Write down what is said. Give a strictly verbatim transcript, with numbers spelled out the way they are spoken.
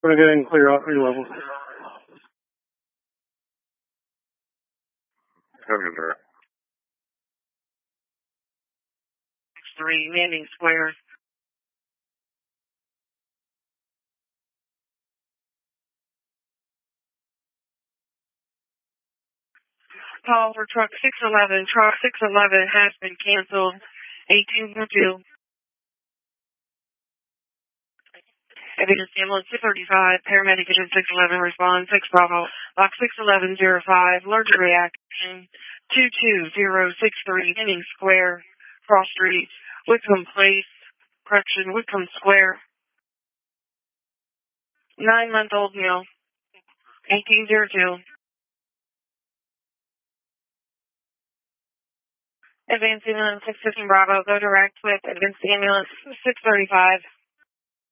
We're going to go ahead and clear out your levels. three, Manning Square. Call for truck six eleven. Truck six eleven has been canceled. eighteen two. Evidence ambulance six thirty-five. Paramedic agent six eleven respond. six Bravo. Box six eleven zero five. Allergic reaction two two zero six three. Manning Square. Cross Street. Wickham Place. Correction. Wickham Square. Nine-month-old male. eighteen oh two. Advanced ambulance six fifteen Bravo. Go direct with advanced ambulance six thirty-five.